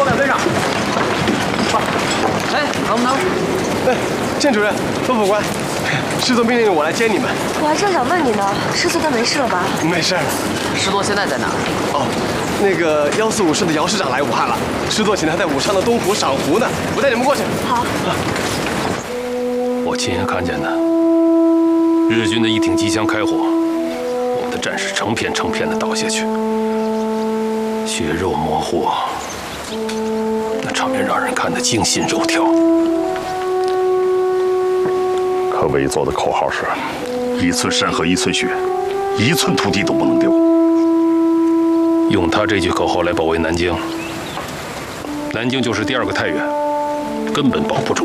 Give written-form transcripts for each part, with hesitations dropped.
报两队长。哎，等等。 哎，建主任，封府官，师座命令我来接你们。 我还正想问你呢，师座他没事了吧？ 没事。 师座现在在哪儿？ 哦，那个145师的姚师长来武汉了，师座请他在武昌的东湖赏湖呢，我带你们过去。 好。 我亲眼看见的，日军的一挺机枪开火，我们的战士成片成片的倒下去，血肉模糊，那场面让人看得惊心肉跳。 可伪造的口号是：1寸山河1寸血，1寸土地都不能丢。 用他这句口号来保卫南京，南京就是第2个太原，根本保不住。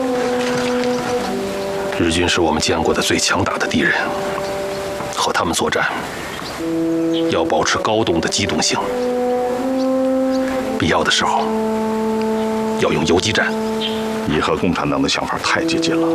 日军是我们见过的最强大的敌人，和他们作战要保持高度的机动性，必要的时候要用游击战。 你和共产党的想法太接近了。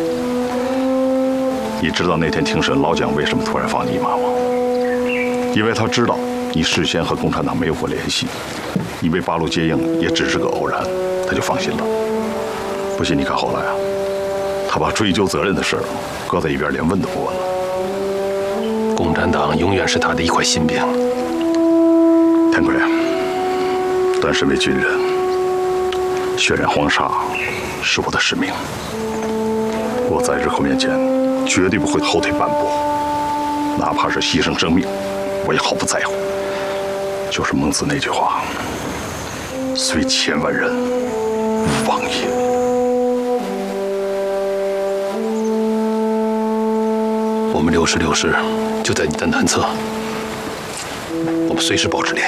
你知道那天庭审老蒋为什么突然放你一马吗？因为他知道你事先和共产党没有过联系，你被八路接应也只是个偶然，他就放心了。不信你看后来啊，他把追究责任的事搁在一边，连问都不问了。 共产党永远是他的一块心病。 天奎，但身为军人，血染黄沙是我的使命。我在日寇面前绝对不会后退半步，哪怕是牺牲生命，我也毫不在乎。就是孟子那句话：“虽千万人，吾往也。” 我们6师就在你的南侧，我们随时保持联系。